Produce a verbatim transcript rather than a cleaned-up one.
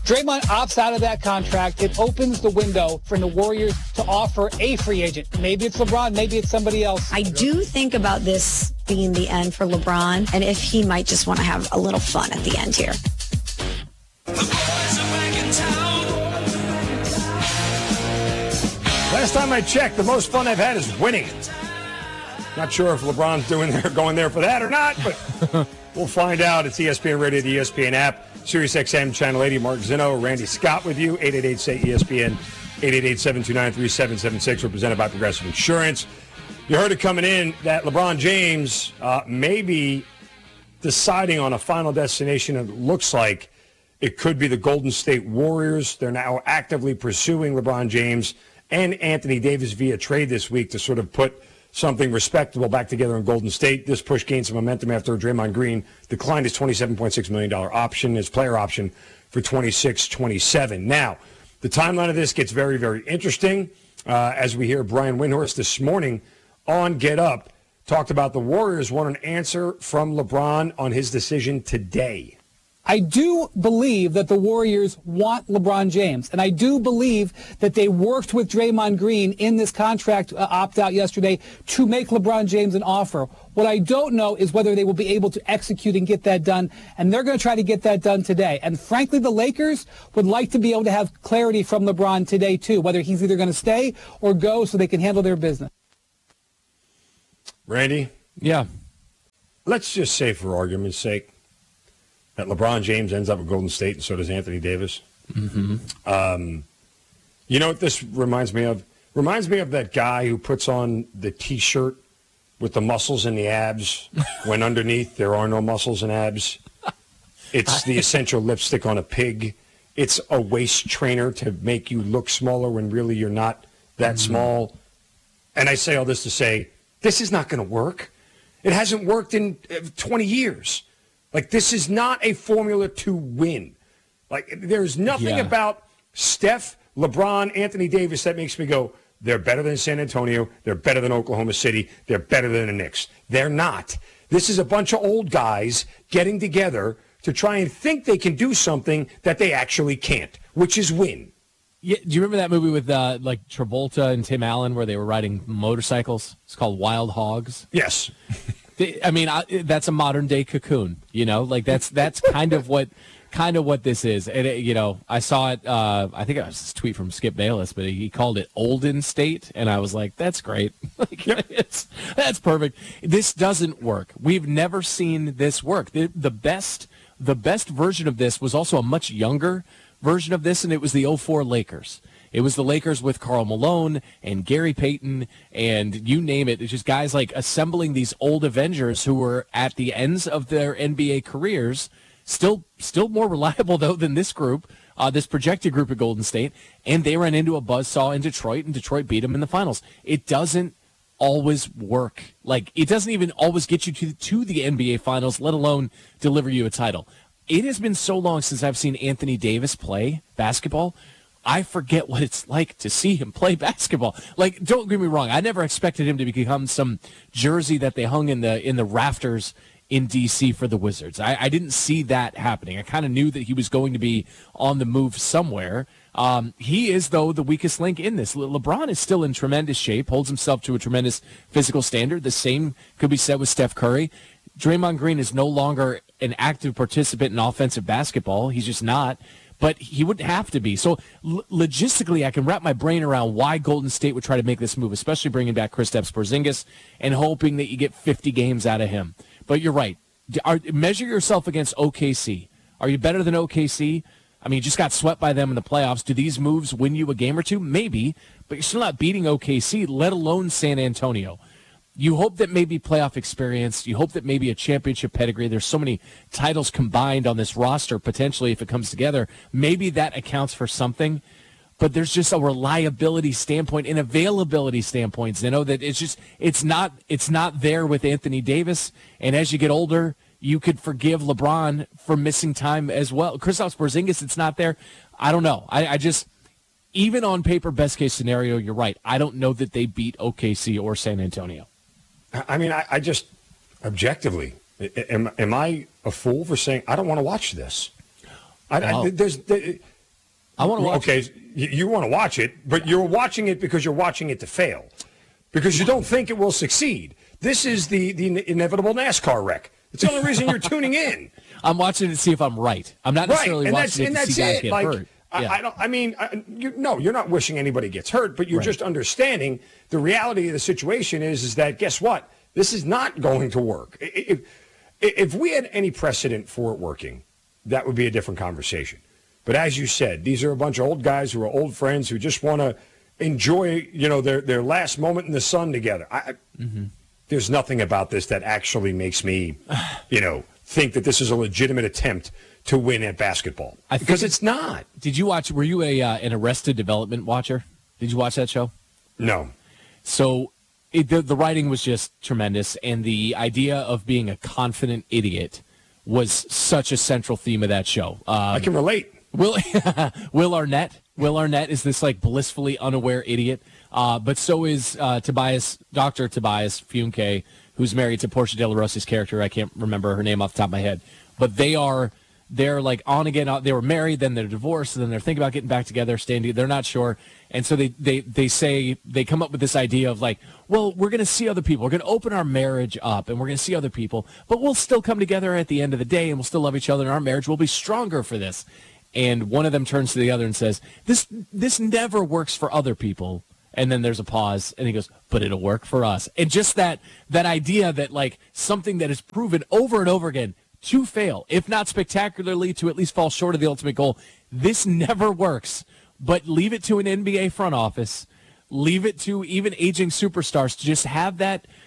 Draymond opts out of that contract. It opens the window for the Warriors to offer a free agent. Maybe it's LeBron. Maybe it's somebody else. I do think about this being the end for LeBron, and if he might just want to have a little fun at the end here. Last time I checked, the most fun I've had is winning. Not sure if LeBron's doing there, going there for that or not, but we'll find out. It's E S P N Radio, the E S P N app, Sirius X M, Channel eighty. Mark Zinno, Randy Scott with you. eight eight eight, S A Y, E S P N, eight eight eight, seven two nine, three seven seven six. We're presented by Progressive Insurance. You heard it coming in that LeBron James uh, may be deciding on a final destination. It looks like it could be the Golden State Warriors. They're now actively pursuing LeBron James and Anthony Davis via trade this week to sort of put something respectable back together in Golden State. This push gained some momentum after Draymond Green declined his twenty-seven point six million dollars option, his player option for twenty-six twenty-seven. Now, the timeline of this gets very, very interesting uh, as we hear Brian Windhorst this morning on Get Up talked about the Warriors want an answer from LeBron on his decision today. I do believe that the Warriors want LeBron James, and I do believe that they worked with Draymond Green in this contract uh, opt-out yesterday to make LeBron James an offer. What I don't know is whether they will be able to execute and get that done, and they're going to try to get that done today. And frankly, the Lakers would like to be able to have clarity from LeBron today, too, whether he's either going to stay or go so they can handle their business. Randy? Yeah. Let's just say, for argument's sake, that LeBron James ends up at Golden State, and so does Anthony Davis. Mm-hmm. Um, you know what this reminds me of? Reminds me of that guy who puts on the T-shirt with the muscles and the abs when underneath there are no muscles and abs. It's the essential lipstick on a pig. It's a waist trainer to make you look smaller when really you're not that mm-hmm. small. And I say all this to say, this is not going to work. It hasn't worked in twenty years. Like, this is not a formula to win. Like, there's nothing yeah. about Steph, LeBron, Anthony Davis that makes me go, they're better than San Antonio, they're better than Oklahoma City, they're better than the Knicks. They're not. This is a bunch of old guys getting together to try and think they can do something that they actually can't, which is win. Yeah, do you remember that movie with uh, like Travolta and Tim Allen where they were riding motorcycles? It's called Wild Hogs. Yes. I mean, I, that's a modern day Cocoon, you know, like that's that's kind of what kind of what this is. And, it, you know, I saw it. Uh, I think it was a tweet from Skip Bayless, but he called it Olden State. And I was like, that's great. like, yep. it's, that's perfect. This doesn't work. We've never seen this work. The, the best the best version of this was also a much younger version of this, and it was the oh four Lakers. It was the Lakers with Karl Malone and Gary Payton and you name it. It's just guys like assembling these old Avengers who were at the ends of their N B A careers, still still more reliable, though, than this group, uh, this projected group at Golden State, and they ran into a buzzsaw in Detroit, and Detroit beat them in the finals. It doesn't always work. Like, it doesn't even always get you to, to the N B A finals, let alone deliver you a title. It has been so long since I've seen Anthony Davis play basketball. I forget what it's like to see him play basketball. Like, don't get me wrong, I never expected him to become some jersey that they hung in the in the rafters in D C for the Wizards. I, I didn't see that happening. I kind of knew that he was going to be on the move somewhere. Um, he is, though, the weakest link in this. Le- LeBron is still in tremendous shape, holds himself to a tremendous physical standard. The same could be said with Steph Curry. Draymond Green is no longer an active participant in offensive basketball. He's just not. But he wouldn't have to be. So l- logistically, I can wrap my brain around why Golden State would try to make this move, especially bringing back Kristaps Porzingis and hoping that you get fifty games out of him. But you're right. Are, measure yourself against O K C. Are you better than O K C? I mean, you just got swept by them in the playoffs. Do these moves win you a game or two? Maybe. But you're still not beating O K C, let alone San Antonio. You hope that maybe playoff experience, you hope that maybe a championship pedigree, there's so many titles combined on this roster, potentially, if it comes together, maybe that accounts for something. But there's just a reliability standpoint and availability standpoint, Zeno, that it's just, it's not, it's not there with Anthony Davis. And as you get older, you could forgive LeBron for missing time as well. Kristaps Porzingis, it's not there. I don't know. I, I just, even on paper, best case scenario, you're right. I don't know that they beat O K C or San Antonio. I mean, I, I just, objectively, am, am I a fool for saying I don't want to watch this? I, Wow. I, there's, there, I want to watch okay, it. you, you want to watch it, but you're watching it because you're watching it to fail. Because you don't think it will succeed. This is the, the inevitable NASCAR wreck. It's the only reason you're tuning in. I'm watching to see if I'm right. I'm not necessarily right. and watching that's, it to and see that's guys it. get Like, hurt. I, Yeah. I don't. I mean, I, you, no, you're not wishing anybody gets hurt, but you're Right. just understanding the reality of the situation is is that guess what? This is not going to work. If, if we had any precedent for it working, that would be a different conversation. But as you said, these are a bunch of old guys who are old friends who just want to enjoy, you know, their their last moment in the sun together. I, mm-hmm. There's nothing about this that actually makes me, you know, think that this is a legitimate attempt to win at basketball. I think because it's not. Did you watch? Were you a uh, an Arrested Development watcher? Did you watch that show? No. So it, the the writing was just tremendous, and the idea of being a confident idiot was such a central theme of that show. Um, I can relate. Will Will Arnett. Will Arnett is this like blissfully unaware idiot, uh, but so is uh, Tobias, Doctor Tobias Funke, who's married to Portia De La Rosa's character. I can't remember her name off the top of my head, but they are they're like on again. They were married, then they're divorced, and then they're thinking about getting back together, staying together. They're not sure, and so they they they say they come up with this idea of like, well, we're going to see other people. We're going to open our marriage up, and we're going to see other people, but we'll still come together at the end of the day, and we'll still love each other, and our marriage will be stronger for this. And one of them turns to the other and says, this this never works for other people. And then there's a pause, and he goes, but it'll work for us. And just that that idea that, like, something that is proven over and over again to fail, if not spectacularly, to at least fall short of the ultimate goal, this never works. But leave it to an N B A front office, leave it to even aging superstars to just have that